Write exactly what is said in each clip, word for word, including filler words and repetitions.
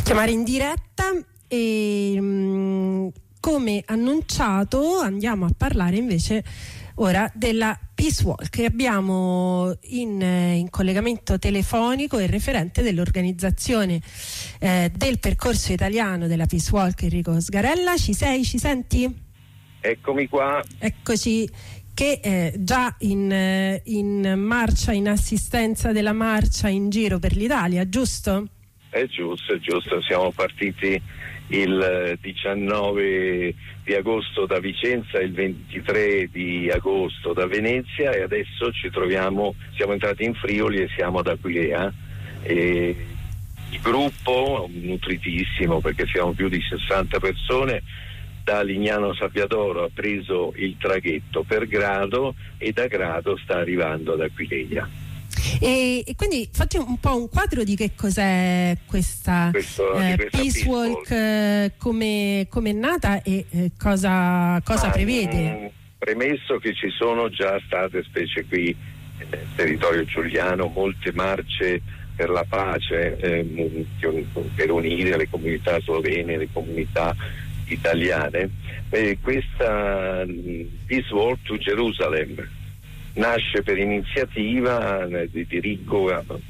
chiamare in diretta e mh, come annunciato andiamo a parlare invece ora della Peace Walk. Abbiamo in, in collegamento telefonico il referente dell'organizzazione eh, del percorso italiano della Peace Walk, Enrico Sgarella. Ci sei? Ci senti? Eccomi qua. Eccoci, che è già in, in marcia, in assistenza della marcia in giro per l'Italia, giusto? È giusto, è giusto. Siamo partiti il diciannove di agosto da Vicenza, il ventitré di agosto da Venezia e adesso ci troviamo, siamo entrati in Friuli e siamo ad Aquileia. E il gruppo, nutritissimo perché siamo più di sessanta persone, da Lignano Sabbiadoro ha preso il traghetto per Grado e da Grado sta arrivando ad Aquileia. E, e quindi fatti un po' un quadro di che cos'è questa, Questo, eh, questa Peace Walk, eh, come è nata e eh, cosa, cosa Ma, prevede? Mh, premesso che ci sono già state, specie qui nel territorio giuliano, molte marce per la pace eh, per unire le comunità slovene, le comunità italiane, eh, questa mh, Peace Walk to Jerusalem nasce per iniziativa di, di Ricco,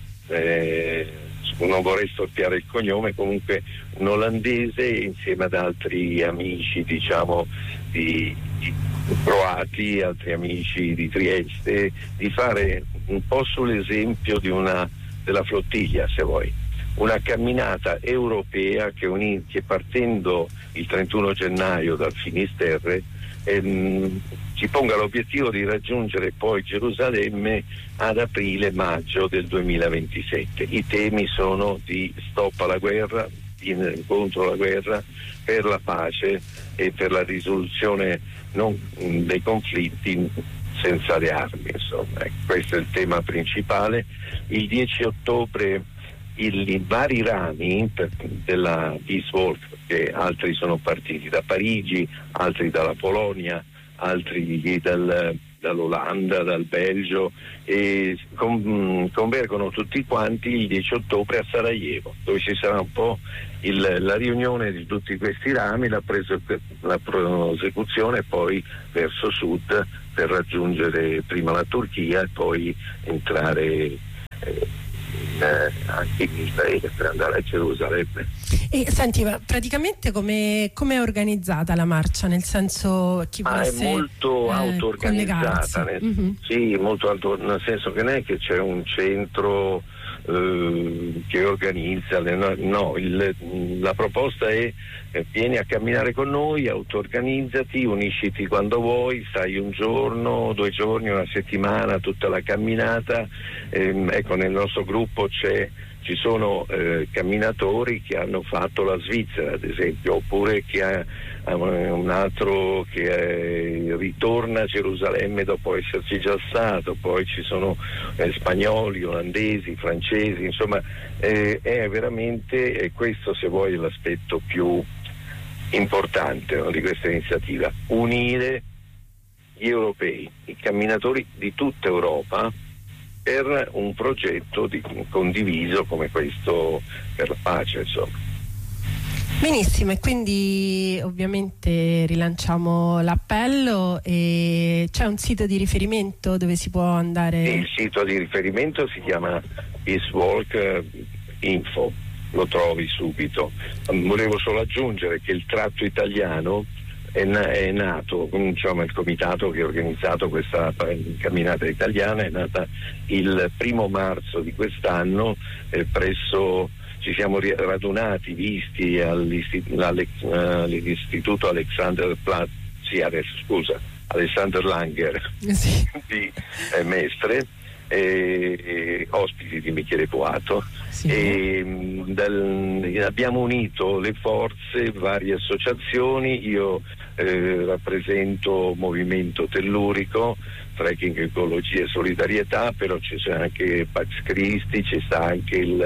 eh, non vorrei storpiare il cognome, comunque un olandese insieme ad altri amici, diciamo, di, di croati, altri amici di Trieste, di fare un po' sull'esempio di una della flottiglia, se vuoi, una camminata europea che, uni, che partendo il trentuno gennaio dal Finisterre ehm, si ponga l'obiettivo di raggiungere poi Gerusalemme ad aprile-maggio del duemilaventisette. I temi sono di stop alla guerra, in, contro la guerra, per la pace e per la risoluzione non, dei conflitti senza le armi, insomma. Questo è il tema principale. Il dieci ottobre il, i vari rami per, della Peace Walk, che altri sono partiti da Parigi, altri dalla Polonia, altri dal, dall'Olanda, dal Belgio, e con, convergono tutti quanti il dieci ottobre a Sarajevo, dove ci sarà un po' il, la riunione di tutti questi rami, la, preso, la prosecuzione poi verso sud per raggiungere prima la Turchia e poi entrare eh, Eh, anche in Israele per andare a Gerusalemme. E senti, ma praticamente come è organizzata la marcia? Nel senso, chi Ma volesse, è molto eh, auto-organizzata, nel, mm-hmm. sì, molto auto, nel senso che non è che c'è un centro eh, che organizza, le, no, no il, la proposta è eh, vieni a camminare con noi, auto-organizzati, unisciti quando vuoi, stai un giorno, due giorni, una settimana, tutta la camminata. Eh, ecco, nel nostro gruppo c'è ci sono eh, camminatori che hanno fatto la Svizzera, ad esempio, oppure che ha, ha un altro che è, ritorna a Gerusalemme dopo esserci già stato, poi ci sono eh, spagnoli, olandesi, francesi, insomma eh, è veramente eh, questo, se vuoi, l'aspetto più importante, no, di questa iniziativa: unire gli europei, i camminatori di tutta Europa, per un progetto di, condiviso come questo per la pace, insomma. Benissimo, e quindi ovviamente rilanciamo l'appello. E c'è un sito di riferimento dove si può andare? Il sito di riferimento si chiama Peace Walk Info, lo trovi subito. Volevo solo aggiungere che il tratto italiano è, na- è nato, diciamo, il comitato che ha organizzato questa camminata italiana è nata il primo marzo di quest'anno, eh, presso ci siamo radunati, visti all'Istituto, all'Istituto Alexander Platz, sì, adesso, scusa, Alexander Langer sì. di eh, Mestre, eh, ospiti di Michele Boato, sì. E dal, abbiamo unito le forze, varie associazioni. Io eh, rappresento Movimento Tellurico, Trekking Ecologia e Solidarietà, però ci sono anche Pax Christi, ci sta anche il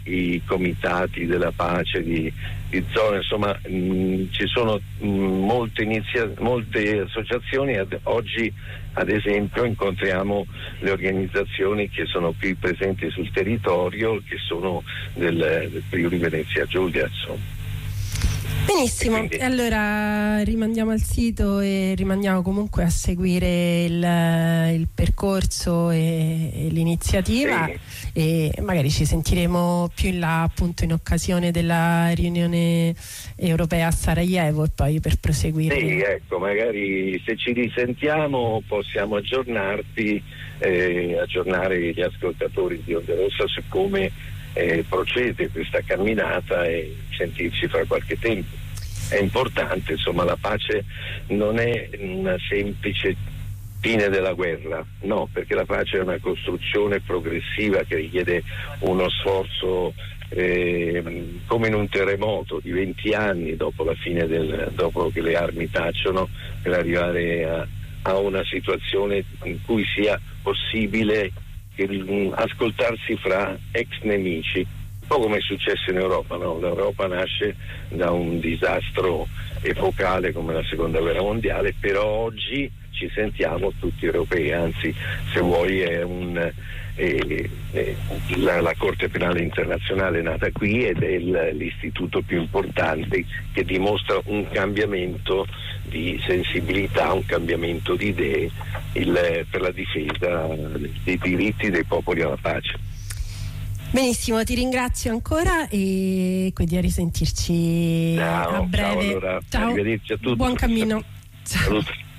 i comitati della pace di, di zona, insomma mh, ci sono mh, molte, inizia- molte associazioni. Ad, oggi ad esempio incontriamo le organizzazioni che sono qui presenti sul territorio, che sono del, del Friuli Venezia Giulia, insomma. Benissimo, e quindi... allora rimandiamo al sito e rimandiamo comunque a seguire il, il percorso e, e l'iniziativa, sì. E magari ci sentiremo più in là, appunto, in occasione della riunione europea a Sarajevo, e poi per proseguire. Sì, ecco, magari se ci risentiamo possiamo aggiornarti, eh, aggiornare gli ascoltatori di Onda Rossa su come Eh, procede questa camminata e sentirci fra qualche tempo. È importante, insomma, la pace non è una semplice fine della guerra, no, perché la pace è una costruzione progressiva che richiede uno sforzo eh, come in un terremoto di venti anni dopo la fine del, dopo che le armi tacciono, per arrivare a, a una situazione in cui sia possibile ascoltarsi fra ex nemici, un po' come è successo in Europa, no? L'Europa nasce da un disastro epocale come la seconda guerra mondiale, però oggi ci sentiamo tutti europei, anzi, se vuoi è un eh, eh, la, la Corte Penale Internazionale è nata qui ed è il, l'istituto più importante, che dimostra un cambiamento di sensibilità, un cambiamento di idee il, per la difesa dei diritti dei popoli alla pace. Benissimo, ti ringrazio ancora e quindi a risentirci ciao, a breve. Ciao, allora, ciao. Arrivederci a tutti. Buon cammino. Ciao. Saluti.